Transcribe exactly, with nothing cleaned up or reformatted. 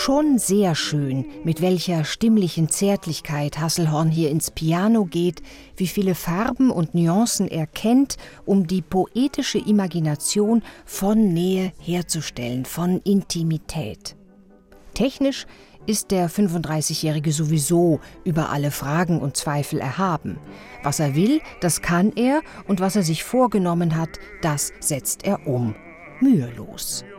Schon sehr schön, mit welcher stimmlichen Zärtlichkeit Hasselhorn hier ins Piano geht, wie viele Farben und Nuancen er kennt, um die poetische Imagination von Nähe herzustellen, von Intimität. Technisch ist der fünfunddreißigjährige sowieso über alle Fragen und Zweifel erhaben. Was er will, das kann er, und was er sich vorgenommen hat, das setzt er um. Mühelos.